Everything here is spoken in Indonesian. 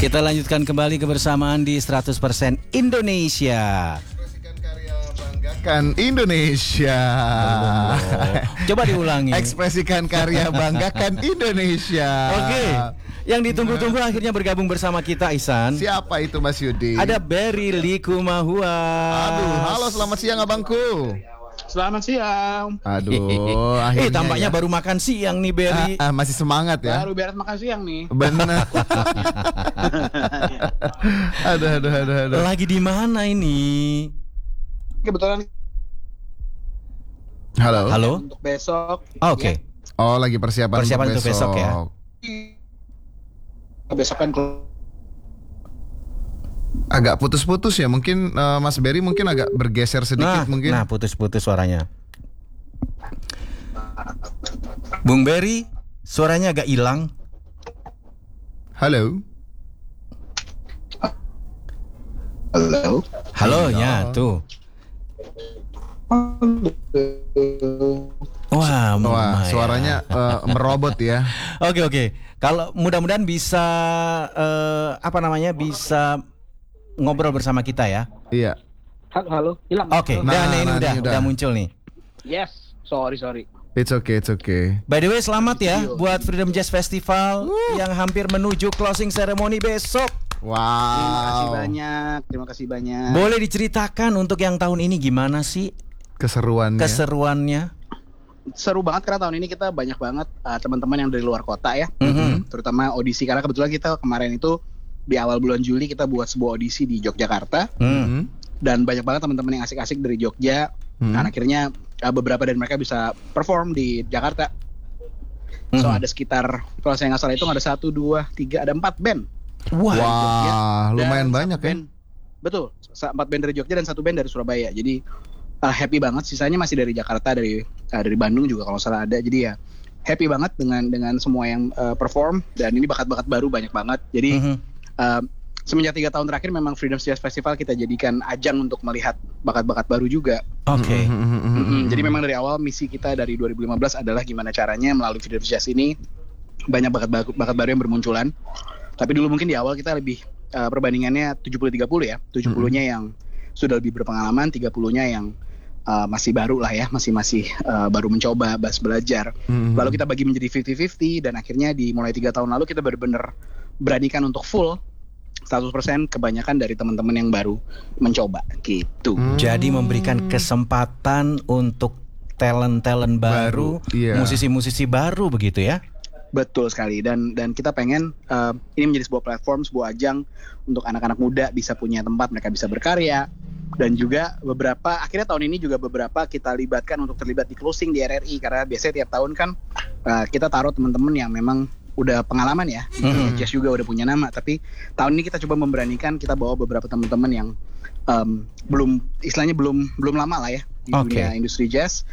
Kita lanjutkan kembali kebersamaan di 100% Indonesia. Ekspresikan karya, banggakan Indonesia. Coba diulangi. Ekspresikan karya, banggakan Indonesia. Oke. Yang ditunggu-tunggu akhirnya bergabung bersama kita, Ihsan. Siapa itu Mas Yudi? Ada Berry Likumahua. Aduh, halo selamat siang abangku. Selamat siang. Aduh, akhirnya Tampaknya ya. baru makan siang nih, Berry. Masih semangat ya. Baru beres makan siang nih. Benar. Aduh. Lagi di mana ini? Kebetulan Halo. untuk besok. Oke. Oh, lagi persiapan Untuk besok ya. Besok kan Agak putus-putus ya. Mungkin Mas Berry mungkin agak bergeser sedikit mungkin. Nah, putus-putus suaranya. Bung Berry, suaranya agak hilang. Halo. Halo, ya tuh. Wah, lumayan. Suaranya merobot ya. Oke. Kalau mudah-mudahan bisa bisa ngobrol bersama kita ya. Iya. halo, hilang. Oke, Nah, ini ini udah udah. muncul nih. Yes, sorry. It's okay. By the way, selamat ya buat Freedom Jazz Festival yang hampir menuju closing ceremony besok. Wow. Terima kasih banyak. Boleh diceritakan untuk yang tahun ini gimana sih keseruannya? Seru banget karena tahun ini kita banyak banget teman-teman yang dari luar kota ya. Terutama audisi karena kebetulan kita kemarin itu di awal bulan Juli kita buat sebuah audisi di Yogyakarta. Dan banyak banget teman-teman yang asik-asik dari Jogja. Dan akhirnya beberapa dari mereka bisa perform di Jakarta. So ada sekitar, kalau saya nggak salah itu ada 1, 2, 3, ada 4 band. Wah, lumayan Dan banyak satu ya. band, betul, 4 band dari Jogja dan 1 band dari Surabaya. Jadi happy banget. Sisanya masih dari Jakarta, dari Bandung juga kalau salah ada. Jadi ya happy banget dengan semua yang perform. Dan ini bakat-bakat baru banyak banget. Jadi semenjak 3 tahun terakhir memang Freedom Jazz Festival kita jadikan ajang untuk melihat bakat-bakat baru juga. Oke. Jadi memang dari awal misi kita dari 2015 adalah gimana caranya melalui Freedom Jazz ini banyak bakat baru yang bermunculan. Tapi dulu mungkin di awal kita lebih perbandingannya 70-30 ya. 70-nya yang sudah lebih berpengalaman, 30-nya yang masih baru lah ya, masih baru mencoba, belajar. Lalu kita bagi menjadi 50-50 dan akhirnya mulai 3 tahun lalu kita benar-benar beranikan untuk full 100% kebanyakan dari teman-teman yang baru mencoba gitu. Jadi memberikan kesempatan untuk talent baru, iya. musisi-musisi baru begitu ya. Betul sekali dan kita pengen ini menjadi sebuah platform, sebuah ajang untuk anak-anak muda bisa punya tempat mereka bisa berkarya. Dan juga akhirnya tahun ini juga beberapa kita libatkan untuk terlibat di closing di RRI karena biasanya tiap tahun kan kita taruh teman-teman yang memang udah pengalaman ya, jazz juga udah punya nama. Tapi tahun ini kita coba memberanikan, kita bawa beberapa teman-teman yang belum lama lah ya di dunia industri jazz.